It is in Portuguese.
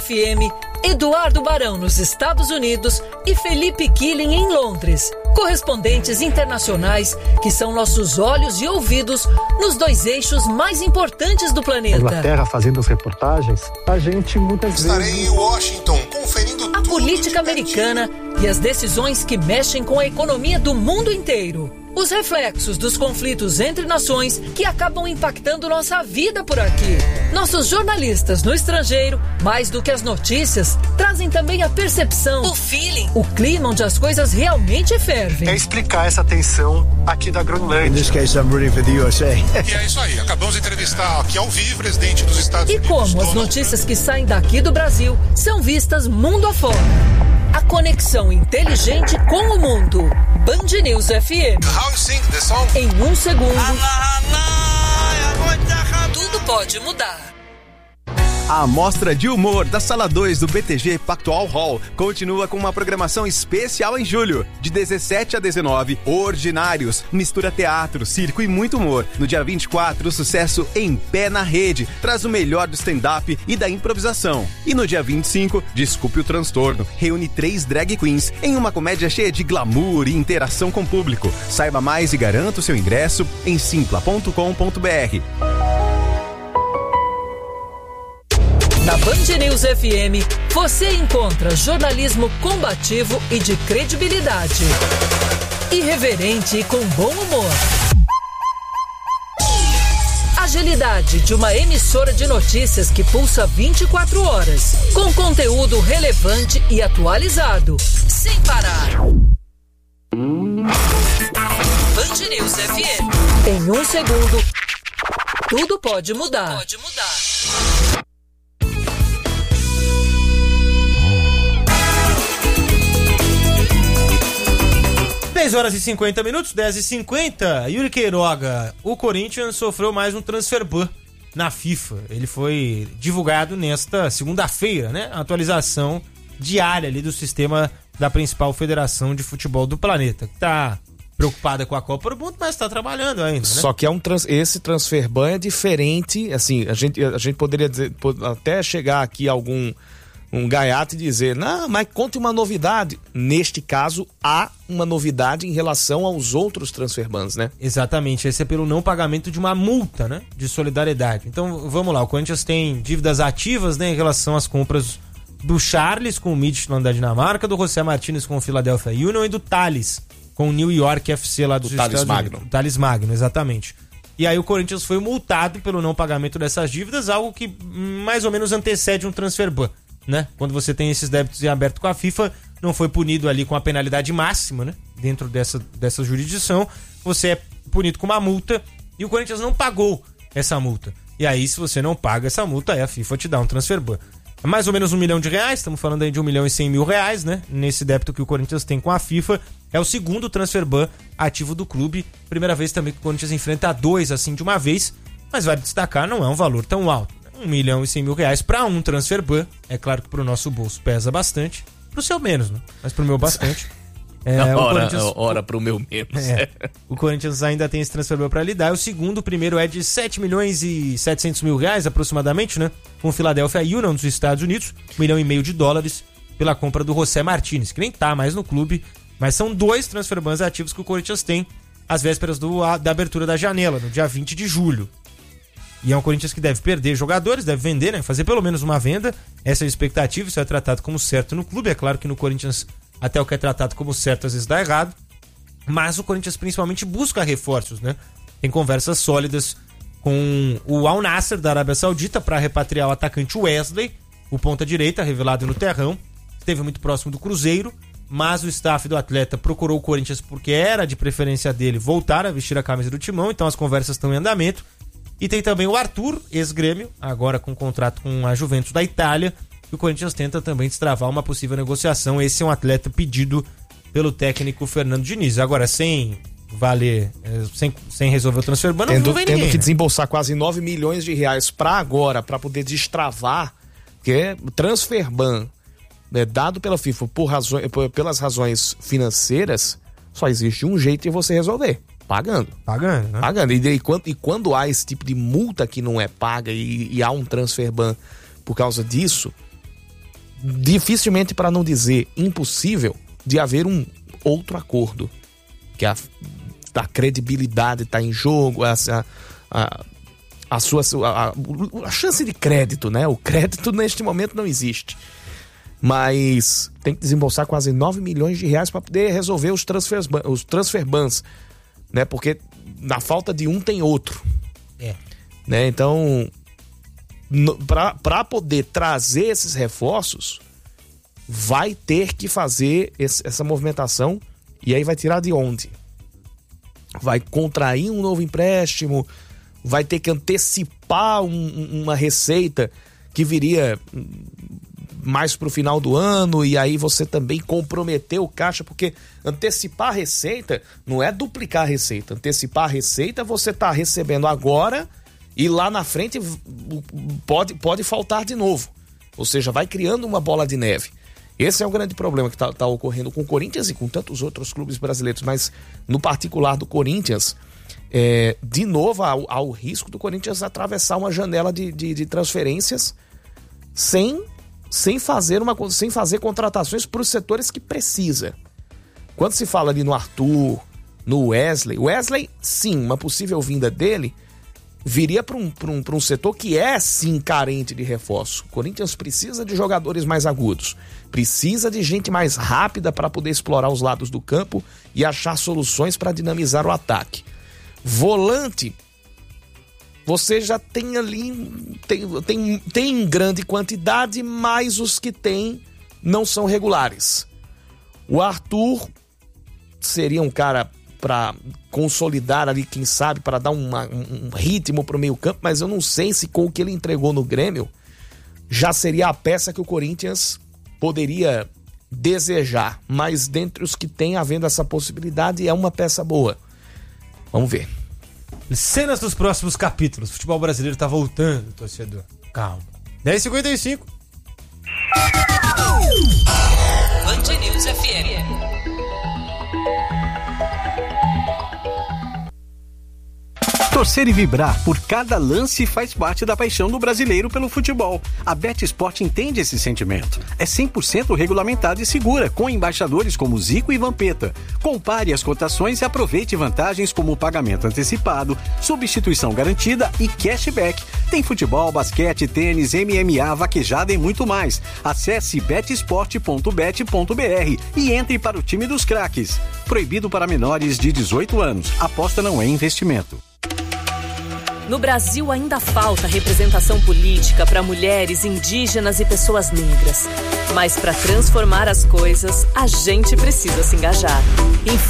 FM, Eduardo Barão nos Estados Unidos e Felipe Killing em Londres. Correspondentes internacionais que são nossos olhos e ouvidos nos dois eixos mais importantes do planeta. Inglaterra fazendo as reportagens, a gente muitas vezes... Estarei em Washington conferindo a política americana e as decisões que mexem com a economia do mundo inteiro. Os reflexos dos conflitos entre nações que acabam impactando nossa vida por aqui. Nossos jornalistas no estrangeiro, mais do que as notícias, trazem também a percepção, o feeling, o clima onde as coisas realmente fervem. É explicar essa tensão aqui da Groenlândia. In this case, I'm rooting for the USA. E é isso aí, acabamos de entrevistar aqui ao vivo o presidente dos Estados Unidos. E como as notícias que saem daqui do Brasil são vistas mundo afora. A conexão inteligente com o mundo. Band News FM. How you sing the song? Em um segundo, tudo pode mudar. A Mostra de Humor da Sala 2 do BTG Pactual Hall continua com uma programação especial em julho. De 17 a 19, Ordinários, mistura teatro, circo e muito humor. No dia 24, o sucesso Em Pé na Rede traz o melhor do stand-up e da improvisação. E no dia 25, Desculpe o Transtorno, reúne 3 drag queens em uma comédia cheia de glamour e interação com o público. Saiba mais e garanta o seu ingresso em simpla.com.br. Na Band News FM, você encontra jornalismo combativo e de credibilidade. Irreverente e com bom humor. Agilidade de uma emissora de notícias que pulsa 24 horas. Com conteúdo relevante e atualizado. Sem parar. Band News FM. Em um segundo, tudo pode mudar. Pode mudar. 10 horas e 50 minutos, 10h50. Yuri Queiroga, o Corinthians sofreu mais um transfer ban na FIFA. Ele foi divulgado nesta segunda-feira, né? A atualização diária ali do sistema da principal federação de futebol do planeta. Que tá preocupada com a Copa do Mundo, mas tá trabalhando ainda, né? Só que esse transfer ban é diferente, assim, a gente poderia dizer, até chegar aqui algum gaiato e dizer, não, mas conte uma novidade. Neste caso, há uma novidade em relação aos outros transfer bans, né? Exatamente, esse é pelo não pagamento de uma multa, né? De solidariedade. Então, vamos lá, o Corinthians tem dívidas ativas, né? Em relação às compras do Charles com o Midtjylland da Dinamarca, do José Martinez com o Philadelphia Union e do Thales com o New York FC lá dos Estados Unidos. O Thales Magno, exatamente. E aí o Corinthians foi multado pelo não pagamento dessas dívidas, algo que mais ou menos antecede um transfer ban, né? Quando você tem esses débitos em aberto com a FIFA, não foi punido ali com a penalidade máxima, né? Dentro dessa jurisdição, você é punido com uma multa e o Corinthians não pagou essa multa. E aí, se você não paga essa multa, aí a FIFA te dá um transfer ban. É mais ou menos R$1 milhão, estamos falando aí de R$1.100.000, né? Nesse débito que o Corinthians tem com a FIFA. É o segundo transfer ban ativo do clube. Primeira vez também que o Corinthians enfrenta 2 assim de uma vez, mas vale destacar, não é um valor tão alto. R$1.100.000 para um transfer ban. É claro que pro nosso bolso pesa bastante. Pro seu menos, né? Mas pro meu bastante. Ora pro meu menos. O Corinthians ainda tem esse transfer ban para lidar. O segundo, o primeiro é de R$7.700.000 aproximadamente, né? Com o Philadelphia Union dos Estados Unidos, $1,5 milhão pela compra do José Martinez, que nem tá mais no clube. Mas são 2 transfer bans ativos que o Corinthians tem às vésperas da abertura da janela, no dia 20 de julho. E é um Corinthians que deve perder jogadores, deve vender, né? Fazer pelo menos uma venda. Essa é a expectativa, isso é tratado como certo no clube. É claro que no Corinthians até o que é tratado como certo às vezes dá errado. Mas o Corinthians principalmente busca reforços, né? Tem conversas sólidas com o Al Nassr da Arábia Saudita para repatriar o atacante Wesley, o ponta-direita, revelado no terrão. Esteve muito próximo do Cruzeiro, mas o staff do atleta procurou o Corinthians porque era de preferência dele voltar a vestir a camisa do Timão, então as conversas estão em andamento. E tem também o Arthur, ex-Grêmio, agora com contrato com a Juventus da Itália, e o Corinthians tenta também destravar uma possível negociação. Esse é um atleta pedido pelo técnico Fernando Diniz. Agora, sem resolver o transfer ban, não vem ninguém, tendo que desembolsar quase R$9 milhões para agora, para poder destravar, que é transfer ban, dado pela FIFA pelas razões financeiras, só existe um jeito de você resolver. Pagando, né? Pagando. E quando há esse tipo de multa que não é paga e há um transfer ban por causa disso, dificilmente, para não dizer impossível, de haver um outro acordo. Que a credibilidade está em jogo, a chance de crédito, né? O crédito neste momento não existe. Mas tem que desembolsar quase 9 milhões de reais para poder resolver os transfer bans, né? Porque na falta de um tem outro. Né? Então, para poder trazer esses reforços, vai ter que fazer essa movimentação. E aí vai tirar de onde? Vai contrair um novo empréstimo, vai ter que antecipar uma receita que viria mais para o final do ano, e aí você também comprometeu o caixa, porque antecipar a receita não é duplicar a receita. Antecipar a receita você está recebendo agora e lá na frente pode faltar de novo. Ou seja, vai criando uma bola de neve. Esse é o grande problema que está ocorrendo com o Corinthians e com tantos outros clubes brasileiros, mas no particular do Corinthians, de novo há o risco do Corinthians atravessar uma janela de transferências sem fazer contratações para os setores que precisa. Quando se fala ali no Arthur, no Wesley, sim, uma possível vinda dele viria para um setor que é sim carente de reforço. O Corinthians precisa de jogadores mais agudos, precisa de gente mais rápida para poder explorar os lados do campo e achar soluções para dinamizar o ataque. Volante, você já tem ali, tem em grande quantidade, mas os que tem não são regulares. O Arthur seria um cara para consolidar ali, quem sabe, para dar um ritmo para o meio campo, mas eu não sei se com o que ele entregou no Grêmio já seria a peça que o Corinthians poderia desejar, mas dentre os que tem havendo essa possibilidade é uma peça boa. Vamos ver. Cenas dos próximos capítulos. O futebol brasileiro tá voltando, torcedor. Calma. 10h55. Band News FM. Torcer e vibrar por cada lance faz parte da paixão do brasileiro pelo futebol. A BetSport entende esse sentimento. É 100% regulamentada e segura, com embaixadores como Zico e Vampeta. Compare as cotações e aproveite vantagens como pagamento antecipado, substituição garantida e cashback. Tem futebol, basquete, tênis, MMA, vaquejada e muito mais. Acesse betsport.bet.br e entre para o time dos craques. Proibido para menores de 18 anos. Aposta não é investimento. No Brasil ainda falta representação política para mulheres, indígenas e pessoas negras. Mas para transformar as coisas, a gente precisa se engajar.